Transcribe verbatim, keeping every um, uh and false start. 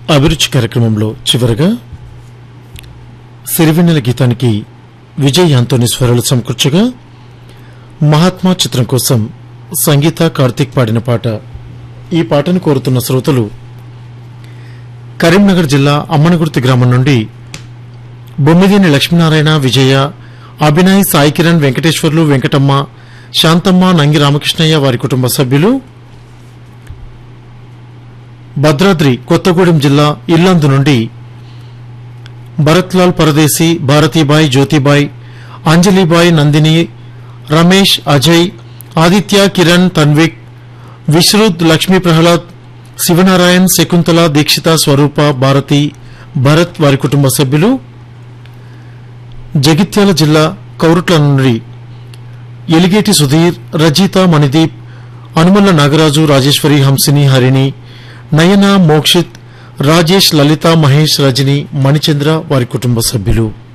అభిరుచి కార్యక్రమంలో చివరగా సిరివెన్నెల గీతానికి విజయ్ యాంతోని స్వరాలు సమకూర్చగా మహాత్మా చిత్రం కోసం సంగీత కార్తీక్ పాడిన పాట. ఈ పాటను కోరుతున్న శ్రోతలు కరీంనగర్ జిల్లా అమ్మనగుర్తి గ్రామం నుండి బొమ్మిదేని లక్ష్మీనారాయణ, విజయ, అభినయ్, సాయి కిరణ్, వెంకటేశ్వర్లు, వెంకటమ్మ, శాంతమ్మ, నంగి రామకృష్ణయ్య, వారి కుటుంబ సభ్యులు. భద్రాద్రి కొత్తగూడెం జిల్లా ఇల్లందు నుండి భరత్లాల్ పరదేశీ, భారతీబాయ్, జ్యోతిబాయ్, అంజలిబాయ్, నందిని, రమేష్, అజయ్, ఆదిత్య, కిరణ్, తన్విక్, విశ్రుత్, లక్ష్మీ ప్రహ్లాద్, శివనారాయణ్, శకుంతల, దీక్షిత, స్వరూప, భారతి, భరత్, వారి కుటుంబ సభ్యులు. జగిత్యాల జిల్లా కౌరుట్ల నుండి ఎలిగేటి సుధీర్, రజిత, మణిదీప్, అనుమల్ల నాగరాజు, రాజేశ్వరి, హంసిని, హరిణి, నయన, మోక్షిత్, రాజేష్, లలిత, మహేష్, రజని, మణిచంద్ర, వారి కుటుంబ సభ్యులు.